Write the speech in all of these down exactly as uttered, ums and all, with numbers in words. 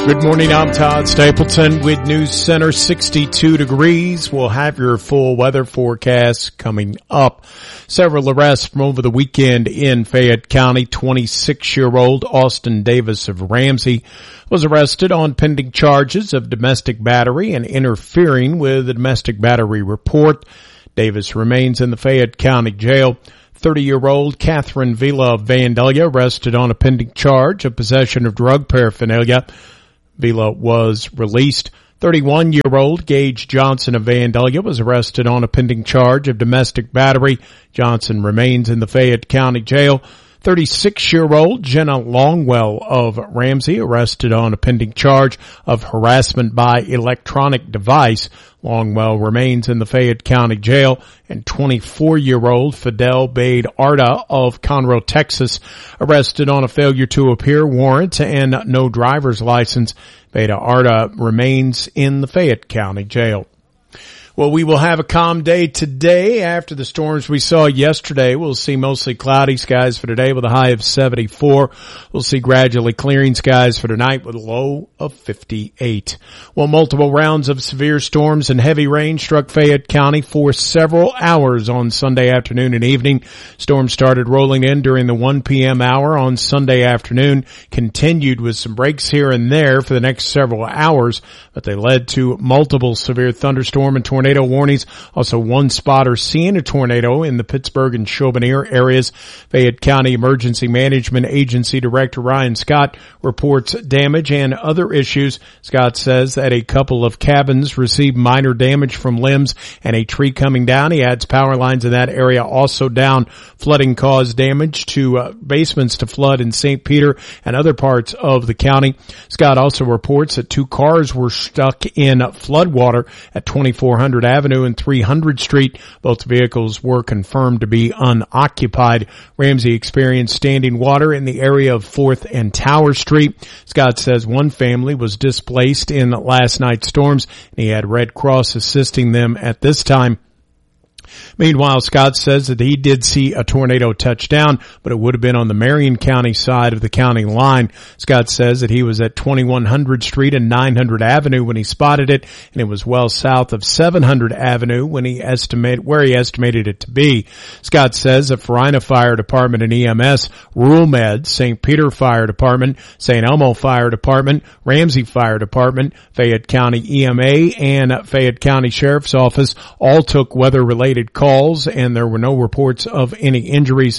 Good morning, I'm Todd Stapleton with News Center. sixty-two degrees. We'll have your full weather forecast coming up. Several arrests from over the weekend in Fayette County. twenty-six-year-old Austin Davis of Ramsey was arrested on pending charges of domestic battery and interfering with the domestic battery report. Davis remains in the Fayette County Jail. thirty-year-old Catherine Vila of Vandalia arrested on a pending charge of possession of drug paraphernalia. Vila was released. thirty-one-year-old Gage Johnson of Vandalia was arrested on a pending charge of domestic battery. Johnson remains in the Fayette County Jail. thirty-six-year-old Jenna Longwell of Ramsey arrested on a pending charge of harassment by electronic device. Longwell remains in the Fayette County Jail. And twenty-four-year-old Fidel Bade Arda of Conroe, Texas, arrested on a failure to appear warrant and no driver's license. Bade Arda remains in the Fayette County Jail. Well, we will have a calm day today after the storms we saw yesterday. We'll see mostly cloudy skies for today with a high of seventy-four. We'll see gradually clearing skies for tonight with a low of fifty-eight. Well, multiple rounds of severe storms and heavy rain struck Fayette County for several hours on Sunday afternoon and evening. Storms started rolling in during the one p.m. hour on Sunday afternoon, continued with some breaks here and there for the next several hours, but they led to multiple severe thunderstorm and tornado Tornado warnings. Also one spotter seeing a tornado in the Pittsburgh and Chauvenir areas. Fayette County Emergency Management Agency Director Ryan Scott reports damage and other issues. Scott says that a couple of cabins received minor damage from limbs and a tree coming down. He adds power lines in that area also down. Flooding caused damage to uh, basements to flood in Saint Peter and other parts of the county. Scott also reports that two cars were stuck in floodwater at twenty-four hundred Avenue and three hundred Street. Both vehicles were confirmed to be unoccupied. Ramsey experienced standing water in the area of fourth and Tower Street. Scott says one family was displaced in last night's storms, and he had Red Cross assisting them at this time. Meanwhile, Scott says that he did see a tornado touch down, but it would have been on the Marion County side of the county line. Scott says that he was at twenty-one hundred Street and nine hundred Avenue when he spotted it, and it was well south of seven hundred Avenue when he estimated, where he estimated it to be. Scott says that Farina Fire Department and E M S, Rural Med, Saint Peter Fire Department, Saint Elmo Fire Department, Ramsey Fire Department, Fayette County E M A, and Fayette County Sheriff's Office all took weather-related calls, and there were no reports of any injuries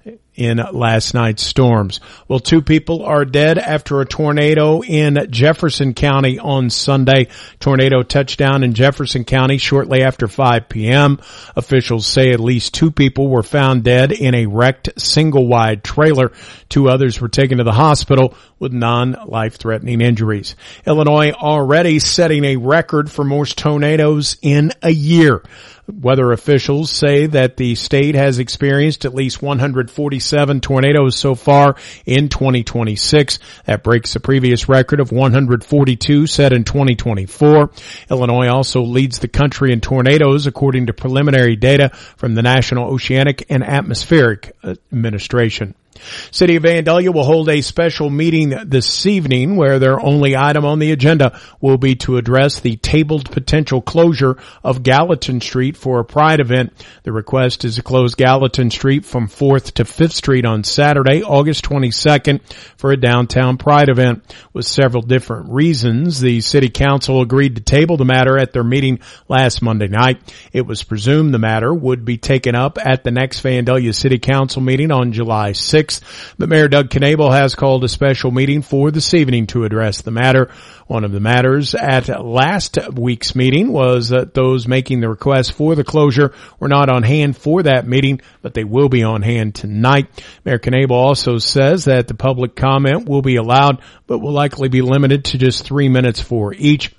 in last night's storms. Well, two people are dead after a tornado in Jefferson County on Sunday. Tornado touched down in Jefferson County shortly after five p.m. Officials say at least two people were found dead in a wrecked single-wide trailer. Two others were taken to the hospital with non-life-threatening injuries. Illinois already setting a record for most tornadoes in a year. Weather officials say that the state has experienced at least one hundred forty-seven tornadoes so far in twenty twenty-six. That breaks the previous record of one hundred forty-two set in twenty twenty-four. Illinois also leads the country in tornadoes according to preliminary data from the National Oceanic and Atmospheric Administration. City of Vandalia will hold a special meeting this evening where their only item on the agenda will be to address the tabled potential closure of Gallatin Street for a Pride event. The request is to close Gallatin Street from fourth to fifth Street on Saturday, August twenty-second for a downtown Pride event. With several different reasons, the City Council agreed to table the matter at their meeting last Monday night. It was presumed the matter would be taken up at the next Vandalia City Council meeting on July sixth. But Mayor Doug Knable has called a special meeting for this evening to address the matter. One of the matters at last week's meeting was that those making the request for the closure were not on hand for that meeting, but they will be on hand tonight. Mayor Knable also says that the public comment will be allowed, but will likely be limited to just three minutes for each.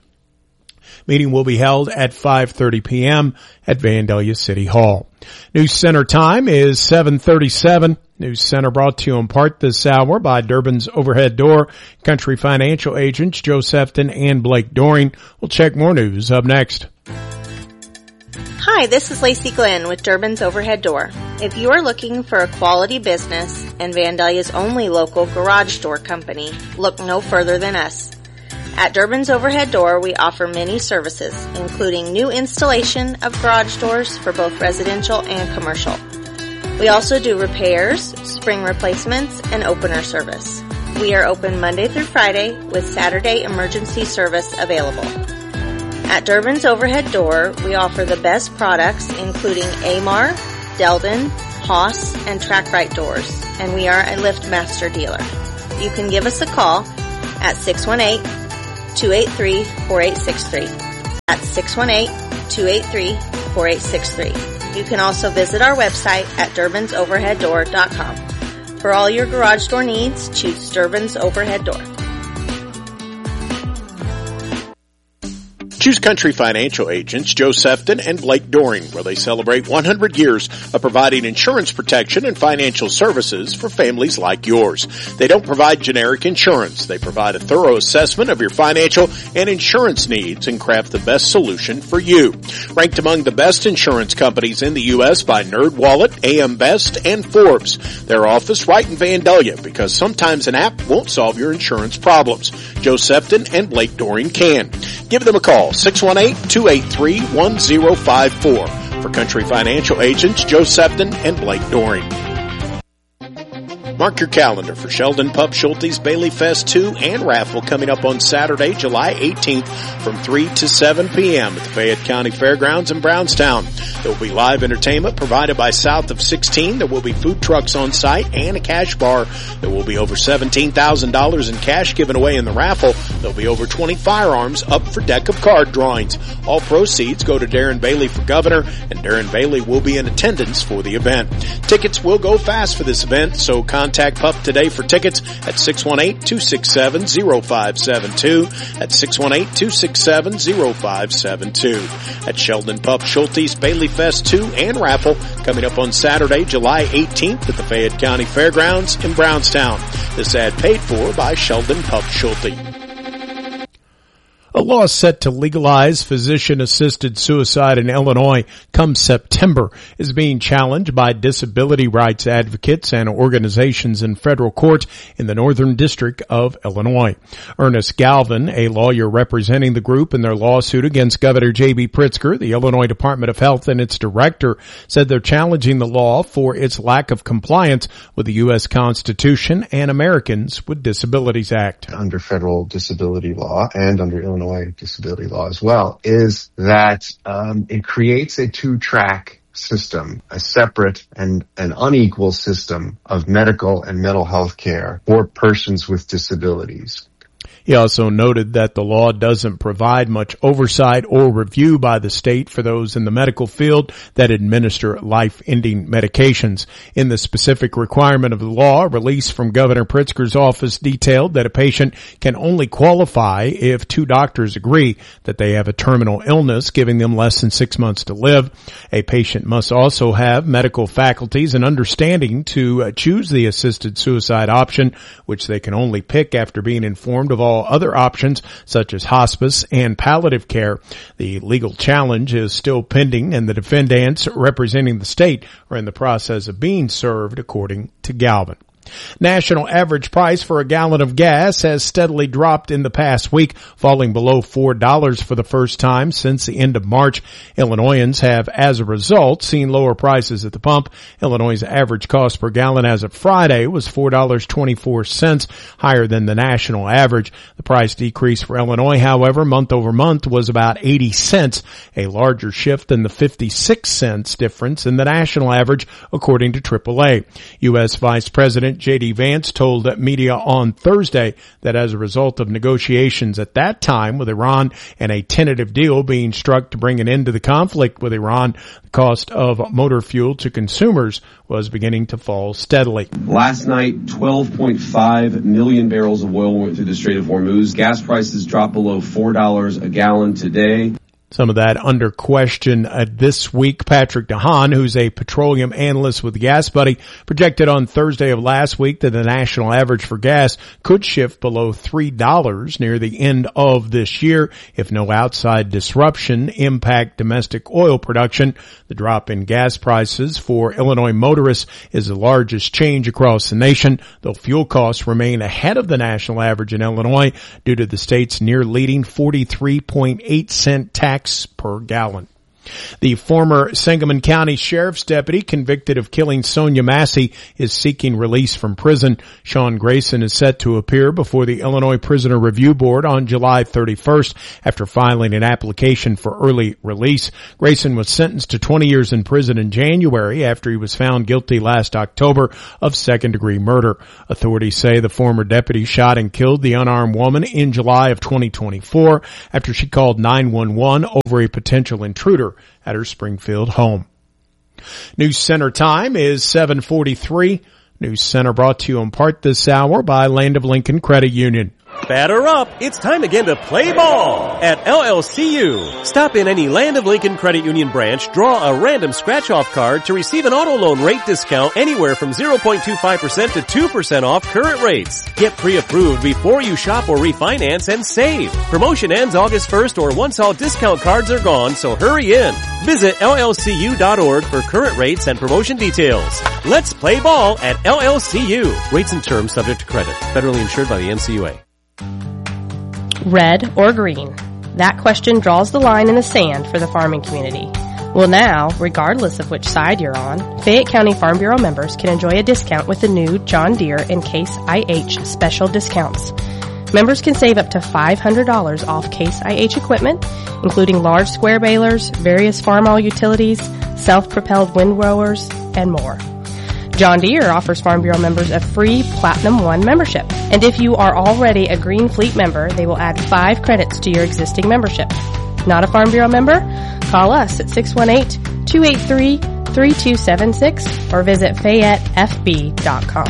Meeting will be held at five thirty p.m. at Vandalia City Hall. News Center time is seven thirty-seven. News Center brought to you in part this hour by Durbin's Overhead Door, Country Financial agents Joe Sefton and Blake Doring. We'll check more news up next. Hi, this is Lacey Glenn with Durbin's Overhead Door. If you are looking for a quality business and Vandalia's only local garage door company, look no further than us. At Durbin's Overhead Door, we offer many services, including new installation of garage doors for both residential and commercial. We also do repairs, spring replacements, and opener service. We are open Monday through Friday with Saturday emergency service available. At Durbin's Overhead Door, we offer the best products including Amar, Delden, Haas, and TrackRite doors, and we are a LiftMaster dealer. You can give us a call at six one eight, two eight three, four eight six three. That's six one eight, two eight three, four eight six three. You can also visit our website at durbins overhead door dot com. For all your garage door needs, choose Durbin's Overhead Door. Choose Country Financial agents Joe Sefton and Blake Doring, where they celebrate one hundred years of providing insurance protection and financial services for families like yours. They don't provide generic insurance. They provide a thorough assessment of your financial and insurance needs and craft the best solution for you. Ranked among the best insurance companies in the U S by NerdWallet, A M Best, and Forbes. Their office right in Vandalia, because sometimes an app won't solve your insurance problems. Joe Sefton and Blake Doring can. Give them a call. six one eight, two eight three, one zero five four. For Country Financial agents Joe Sefton and Blake Doring. Mark your calendar for Sheldon Pup Schulte's Bailey Fest two and raffle coming up on Saturday, July eighteenth from three to seven p.m. at the Fayette County Fairgrounds in Brownstown. There will be live entertainment provided by South of sixteen. There will be food trucks on site and a cash bar. There will be over seventeen thousand dollars in cash given away in the raffle. There will be over twenty firearms up for deck of card drawings. All proceeds go to Darren Bailey for governor, and Darren Bailey will be in attendance for the event. Tickets will go fast for this event, so contact Pup today for tickets at six one eight, two six seven, zero five seven two. At six one eight, two six seven, zero five seven two. At Sheldon Pup Schulte's Bailey Fest two and raffle coming up on Saturday, July eighteenth at the Fayette County Fairgrounds in Brownstown. This ad paid for by Sheldon Pup Schulte. A law set to legalize physician-assisted suicide in Illinois come September is being challenged by disability rights advocates and organizations in federal court in the Northern District of Illinois. Ernest Galvin, a lawyer representing the group in their lawsuit against Governor J B. Pritzker, the Illinois Department of Health, and its director, said they're challenging the law for its lack of compliance with the U S Constitution and Americans with Disabilities Act. Under federal disability law and under Illinois disability law as well, is that um, it creates a two-track system, a separate and an unequal system of medical and mental health care for persons with disabilities. He also noted that the law doesn't provide much oversight or review by the state for those in the medical field that administer life-ending medications. In the specific requirement of the law, a release from Governor Pritzker's office detailed that a patient can only qualify if two doctors agree that they have a terminal illness, giving them less than six months to live. A patient must also have medical faculties and understanding to choose the assisted suicide option, which they can only pick after being informed of all other options such as hospice and palliative care. The legal challenge is still pending, and the defendants representing the state are in the process of being served, according to Galvin. National average price for a gallon of gas has steadily dropped in the past week, falling below four dollars for the first time since the end of March. Illinoisans have, as a result, seen lower prices at the pump. Illinois' average cost per gallon as of Friday was four dollars and twenty-four cents, higher than the national average. The price decrease for Illinois, however, month over month was about eighty cents, a larger shift than the fifty-six cents difference in the national average, according to triple A. U S Vice President J D. Vance told media on Thursday that as a result of negotiations at that time with Iran and a tentative deal being struck to bring an end to the conflict with Iran, the cost of motor fuel to consumers was beginning to fall steadily. Last night, twelve point five million barrels of oil went through the Strait of Hormuz. Gas prices dropped below four dollars a gallon today. Some of that under question uh, this week. Patrick DeHaan, who's a petroleum analyst with Gas Buddy, projected on Thursday of last week that the national average for gas could shift below three dollars near the end of this year if no outside disruption impact domestic oil production. The drop in gas prices for Illinois motorists is the largest change across the nation, though fuel costs remain ahead of the national average in Illinois due to the state's near-leading forty-three point eight cent tax per gallon. The former Sangamon County Sheriff's deputy convicted of killing Sonia Massey is seeking release from prison. Sean Grayson is set to appear before the Illinois Prisoner Review Board on July thirty-first after filing an application for early release. Grayson was sentenced to twenty years in prison in January after he was found guilty last October of second-degree murder. Authorities say the former deputy shot and killed the unarmed woman in July of twenty twenty-four after she called nine one one over a potential intruder at her Springfield home. News Center time is seven forty-three. News Center brought to you in part this hour by Land of Lincoln Credit Union. Batter up. It's time again to play ball at L L C U. Stop in any Land of Lincoln Credit Union branch, draw a random scratch-off card to receive an auto loan rate discount anywhere from zero point two five percent to two percent off current rates. Get pre-approved before you shop or refinance and save. Promotion ends August first or once all discount cards are gone, so hurry in. Visit L L C U dot org for current rates and promotion details. Let's play ball at L L C U. Rates and terms subject to credit. Federally insured by the N C U A. Red or green? That question draws the line in the sand for the farming community. Well now, regardless of which side you're on, Fayette County Farm Bureau members can enjoy a discount with the new John Deere and Case I H special discounts. Members can save up to five hundred dollars off Case I H equipment, including large square balers, various farm-all utilities, self-propelled windrowers, and more. John Deere offers Farm Bureau members a free Platinum One membership. And if you are already a Green Fleet member, they will add five credits to your existing membership. Not a Farm Bureau member? Call us at six one eight, two eight three, three two seven six or visit Fayette F B dot com.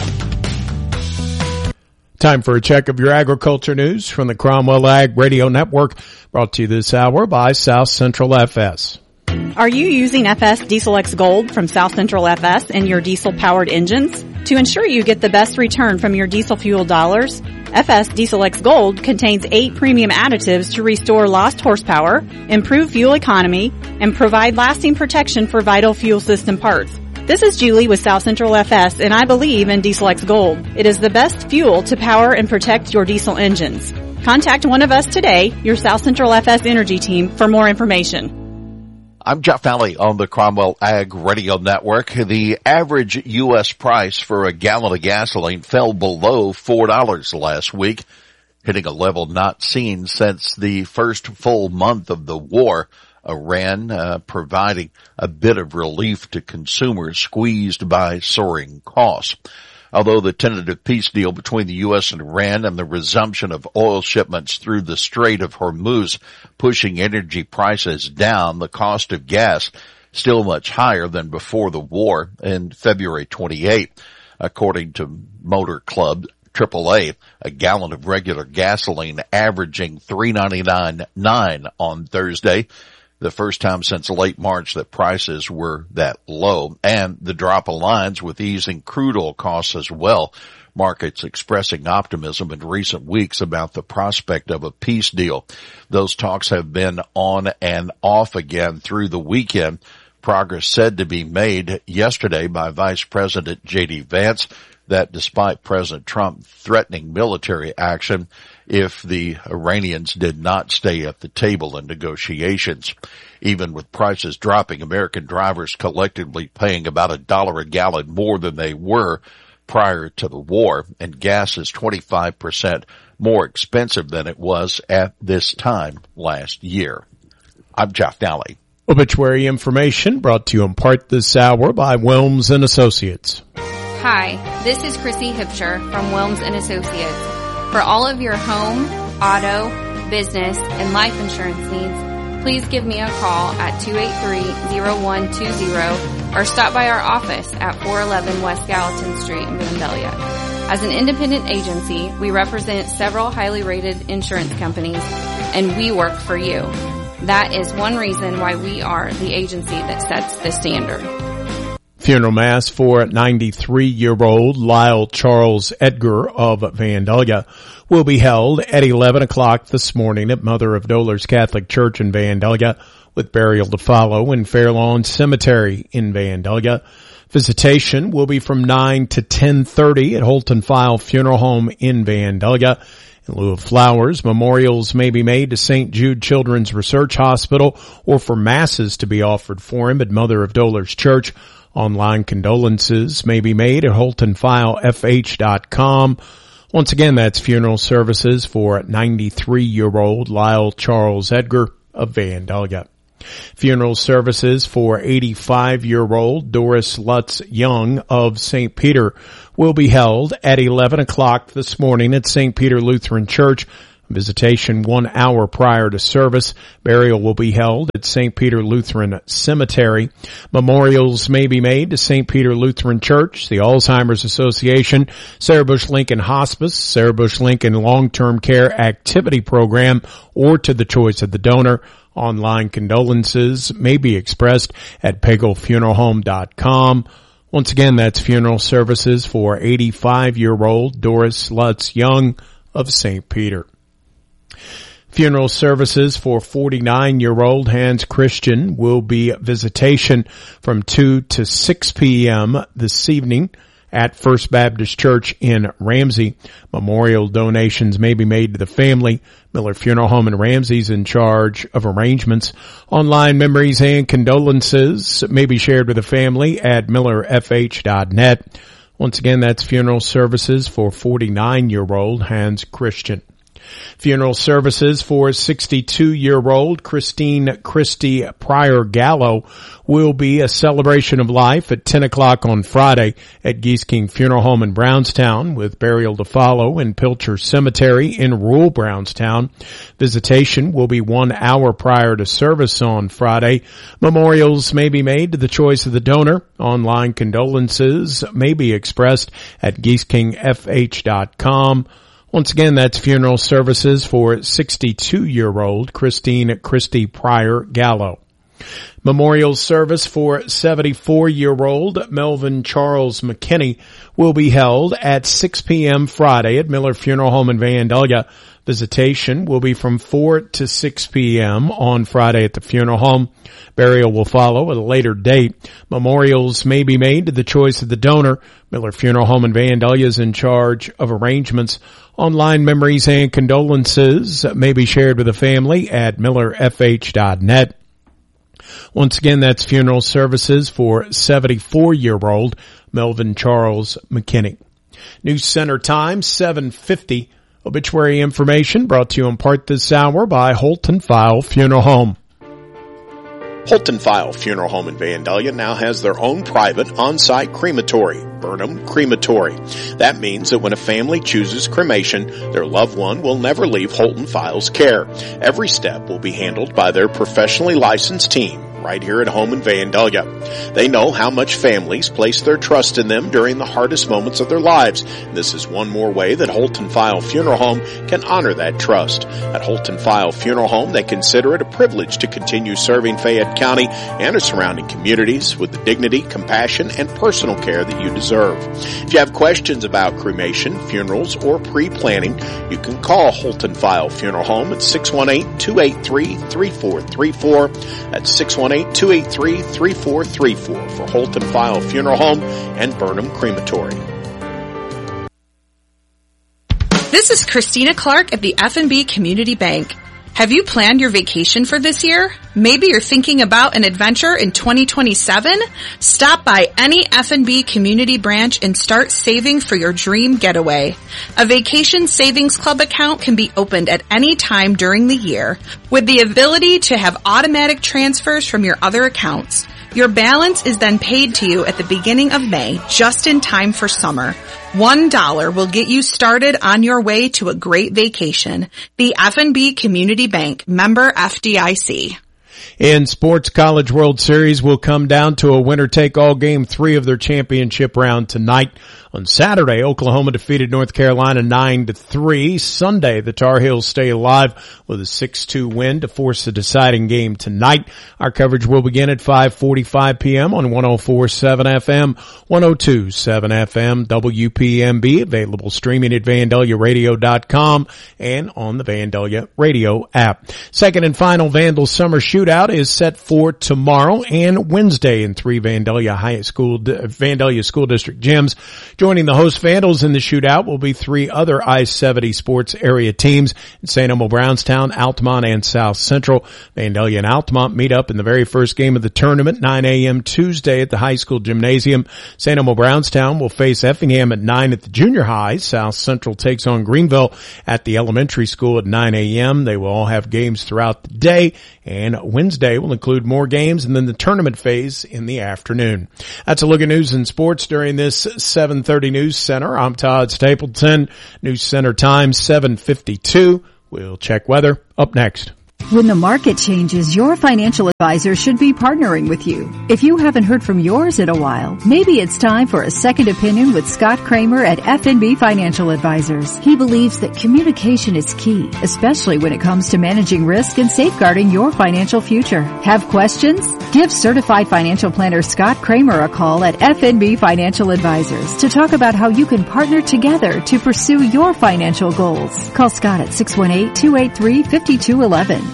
Time for a check of your agriculture news from the Cromwell Ag Radio Network, brought to you this hour by South Central F S. Are you using F S Diesel X Gold from South Central F S in your diesel-powered engines? To ensure you get the best return from your diesel fuel dollars, F S Diesel X Gold contains eight premium additives to restore lost horsepower, improve fuel economy, and provide lasting protection for vital fuel system parts. This is Julie with South Central F S, and I believe in Diesel X Gold. It is the best fuel to power and protect your diesel engines. Contact one of us today, your South Central F S Energy team, for more information. I'm Jeff Alley on the Cromwell Ag Radio Network. The average U S price for a gallon of gasoline fell below four dollars last week, hitting a level not seen since the first full month of the war. Iran uh, providing a bit of relief to consumers squeezed by soaring costs. Although the tentative peace deal between the U S and Iran and the resumption of oil shipments through the Strait of Hormuz pushing energy prices down, the cost of gas still much higher than before the war in February twenty-eighth. According to Motor Club triple A, a gallon of regular gasoline averaging three ninety-nine point nine on Thursday. The first time since late March that prices were that low, and the drop aligns with easing crude oil costs as well. Markets expressing optimism in recent weeks about the prospect of a peace deal. Those talks have been on and off again through the weekend. Progress said to be made yesterday by Vice President J D Vance that despite President Trump threatening military action if the Iranians did not stay at the table in negotiations. Even with prices dropping, American drivers collectively paying about a dollar a gallon more than they were prior to the war, and gas is twenty-five percent more expensive than it was at this time last year. I'm Jeff Nally. Obituary information brought to you in part this hour by Wilms and Associates. Hi, this is Chrissy Hipsher from Wilms and Associates. For all of your home, auto, business, and life insurance needs, please give me a call at two eight three, zero one two zero or stop by our office at four eleven West Gallatin Street in Vandalia. As an independent agency, we represent several highly rated insurance companies, and we work for you. That is one reason why we are the agency that sets the standard. Funeral mass for ninety-three-year-old Lyle Charles Edgar of Vandalia will be held at eleven o'clock this morning at Mother of Dolors Catholic Church in Vandalia, with burial to follow in Fairlawn Cemetery in Vandalia. Visitation will be from nine to ten thirty at Holton File Funeral Home in Vandalia. In lieu of flowers, memorials may be made to Saint Jude Children's Research Hospital or for masses to be offered for him at Mother of Dolors Church. Online condolences may be made at holton file f h dot com. Once again, that's funeral services for ninety-three-year-old Lyle Charles Edgar of Vandalia. Funeral services for eighty-five-year-old Doris Lutz Young of Saint Peter will be held at eleven o'clock this morning at Saint Peter Lutheran Church. Visitation one hour prior to service. Burial will be held at Saint Peter Lutheran Cemetery. Memorials may be made to Saint Peter Lutheran Church, the Alzheimer's Association, Sarah Bush Lincoln Hospice, Sarah Bush Lincoln Long-Term Care Activity Program, or to the choice of the donor. Online condolences may be expressed at pagel funeral home dot com. Once again, that's funeral services for eighty-five-year-old Doris Lutz Young of Saint Peter. Funeral services for forty-nine-year-old Hans Christian will be visitation from two to six p.m. this evening at First Baptist Church in Ramsey. Memorial donations may be made to the family. Miller Funeral Home in Ramsey is in charge of arrangements. Online memories and condolences may be shared with the family at miller f h dot net. Once again, that's funeral services for forty-nine-year-old Hans Christian. Funeral services for sixty-two-year-old Christine Christie Pryor Gallo will be a celebration of life at ten o'clock on Friday at Geese King Funeral Home in Brownstown, with burial to follow in Pilcher Cemetery in rural Brownstown. Visitation will be one hour prior to service on Friday. Memorials may be made to the choice of the donor. Online condolences may be expressed at geese king f h dot com. Once again, that's funeral services for sixty-two-year-old Christine Christie Pryor Gallo. Memorial service for seventy-four-year-old Melvin Charles McKinney will be held at six p.m. Friday at Miller Funeral Home in Vandalia. Visitation will be from four to six p.m. on Friday at the funeral home. Burial will follow at a later date. Memorials may be made to the choice of the donor. Miller Funeral Home in Vandalia is in charge of arrangements. Online memories and condolences may be shared with the family at miller f h dot net. Once again, that's funeral services for seventy-four-year-old Melvin Charles McKinney. News Center time, seven fifty. Obituary information brought to you in part this hour by Holton File Funeral Home. Holton File Funeral Home in Vandalia now has their own private on-site crematory, Burnham Crematory. That means that when a family chooses cremation, their loved one will never leave Holton File's care. Every step will be handled by their professionally licensed team right here at home in Vandalia. They know how much families place their trust in them during the hardest moments of their lives. This is one more way that Holton File Funeral Home can honor that trust. At Holton File Funeral Home, they consider it a privilege to continue serving Fayette County and its surrounding communities with the dignity, compassion, and personal care that you deserve. If you have questions about cremation, funerals, or pre-planning, you can call Holton File Funeral Home at six one eight, two eight three, three four three four. That's six one eight, two eight three, three four three four for Holton File Funeral Home and Burnham Crematory. This is Christina Clark at the F and B Community Bank. Have you planned your vacation for this year? Maybe you're thinking about an adventure in twenty twenty-seven? Stop by any F and B community branch and start saving for your dream getaway. A vacation savings club account can be opened at any time during the year with the ability to have automatic transfers from your other accounts. Your balance is then paid to you at the beginning of May, just in time for summer. One dollar will get you started on your way to a great vacation. The F and B Community Bank, member F D I C. In sports, College World Series will come down to a winner-take-all game three of their championship round tonight. On Saturday, Oklahoma defeated North Carolina nine to three. Sunday, the Tar Heels stay alive with a six two win to force the deciding game tonight. Our coverage will begin at five forty-five p.m. on one oh four point seven F M, one oh two point seven F M, W P M B, available streaming at Vandalia Radio dot com and on the Vandalia Radio app. Second and final Vandal Summer Shootout is set for tomorrow and Wednesday in three Vandalia High School, Vandalia School District gyms. Joining the host Vandals in the shootout will be three other I seventy sports area teams in Saint Elmo, Brownstown, Altamont, and South Central. Vandalia and Altamont meet up in the very first game of the tournament, nine a.m. Tuesday at the high school gymnasium. Saint Elmo, Brownstown will face Effingham at nine at the junior high. South Central takes on Greenville at the elementary school at nine a.m. They will all have games throughout the day, and Wednesday will include more games and then the tournament phase in the afternoon. That's a look at news and sports during this seven thirty News Center. I'm Todd Stapleton. News Center time seven fifty-two. We'll check weather up next. When the market changes, your financial advisor should be partnering with you. If you haven't heard from yours in a while, maybe it's time for a second opinion with Scott Kramer at F N B Financial Advisors. He believes that communication is key, especially when it comes to managing risk and safeguarding your financial future. Have questions? Give certified financial planner Scott Kramer a call at F N B Financial Advisors to talk about how you can partner together to pursue your financial goals. Call Scott at six one eight, two eight three, five two one one.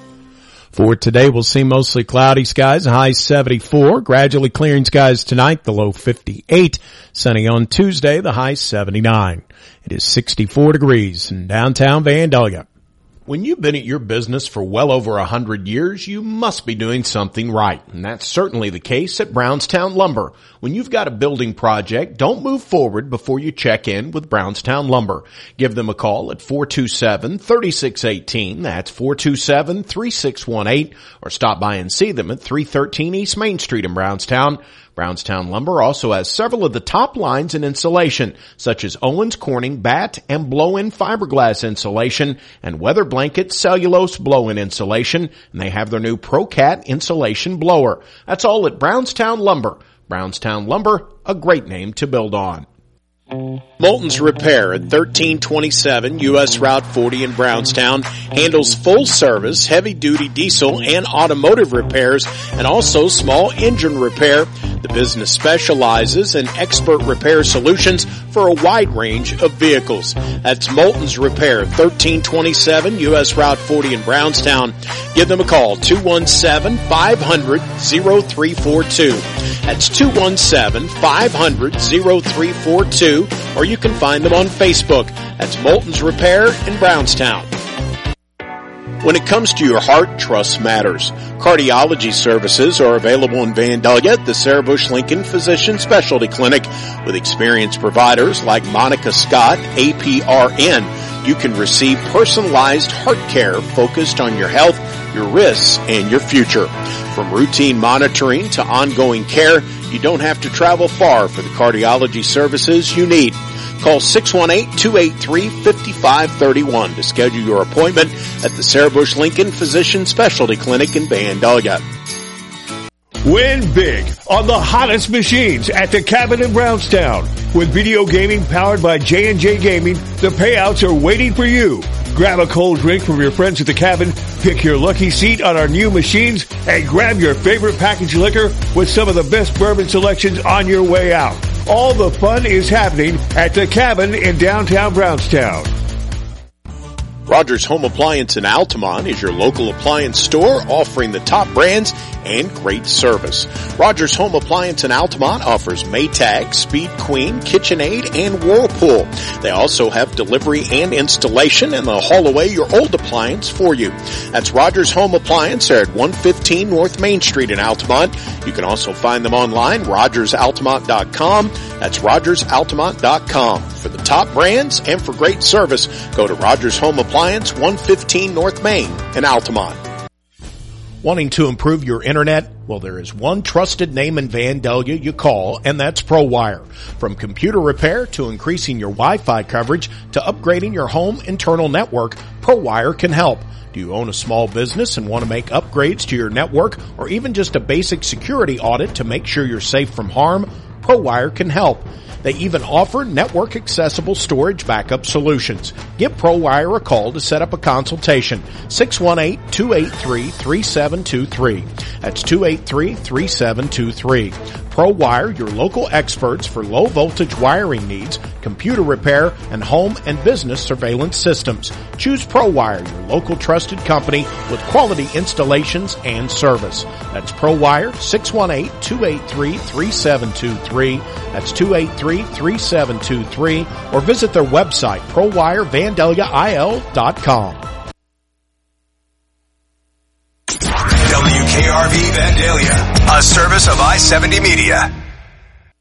For today, we'll see mostly cloudy skies, a high seventy-four. Gradually clearing skies tonight, the low fifty-eight. Sunny on Tuesday, the high seventy-nine. It is sixty-four degrees in downtown Vandalia. When you've been at your business for well over a hundred years, you must be doing something right. And that's certainly the case at Brownstown Lumber. When you've got a building project, don't move forward before you check in with Brownstown Lumber. Give them a call at four two seven, three six one eight. That's four two seven, three six one eight. Or stop by and see them at three thirteen East Main Street in Brownstown. Brownstown Lumber also has several of the top lines in insulation, such as Owens Corning batt and blow-in fiberglass insulation and weather blanket cellulose blow-in insulation, and they have their new ProCat insulation blower. That's all at Brownstown Lumber. Brownstown Lumber, a great name to build on. Moulton's Repair at thirteen twenty-seven U S Route forty in Brownstown handles full service, heavy duty diesel and automotive repairs and also small engine repair. The business specializes in expert repair solutions for a wide range of vehicles. That's Moulton's Repair, thirteen twenty-seven U S Route forty in Brownstown. Give them a call, two one seven, five hundred, oh three four two. That's two one seven, five hundred, oh three four two. Or you can find them on Facebook. That's Moulton's Repair in Brownstown. When it comes to your heart, trust matters. Cardiology services are available in Vandalia at the Sarah Bush Lincoln Physician Specialty Clinic with experienced providers like Monica Scott, A P R N. You can receive personalized heart care focused on your health, your risks, and your future. From routine monitoring to ongoing care, you don't have to travel far for the cardiology services you need. Call six one eight, two eight three, five five three one to schedule your appointment at the Sarah Bush Lincoln Physician Specialty Clinic in Vandalia. Win big on the hottest machines at the Cabin in Brownstown. With video gaming powered by J and J Gaming, the payouts are waiting for you. Grab a cold drink from your friends at the Cabin, pick your lucky seat on our new machines, and grab your favorite packaged liquor with some of the best bourbon selections on your way out. All the fun is happening at the Cabin in downtown Brownstown. Rogers Home Appliance in Altamont is your local appliance store offering the top brands and great service. Rogers Home Appliance in Altamont offers Maytag, Speed Queen, KitchenAid, and Whirlpool. They also have delivery and installation, and they'll haul away your old appliance for you. That's Rogers Home Appliance. They're at one fifteen North Main Street in Altamont. You can also find them online, rogers altamont dot com. That's rogers altamont dot com. For the top brands and for great service, go to Rogers Home Appliance, one fifteen North Main in Altamont. Wanting to improve your internet? Well, there is one trusted name in Vandalia you call, and that's ProWire. From computer repair to increasing your Wi-Fi coverage to upgrading your home internal network, ProWire can help. Do you own a small business and want to make upgrades to your network or even just a basic security audit to make sure you're safe from harm? ProWire can help. They even offer network accessible storage backup solutions. Give ProWire a call to set up a consultation. six one eight, two eight three, three seven two three. That's two eight three, three seven two three. ProWire, your local experts for low voltage wiring needs, computer repair, and home and business surveillance systems. Choose ProWire, your local trusted company with quality installations and service. That's ProWire, six one eight, two eight three, three seven two three. That's two eight three, three seven two three. Or visit their website, pro wire vandalia I L dot com. W K R V Vandalia, a service of I seventy Media.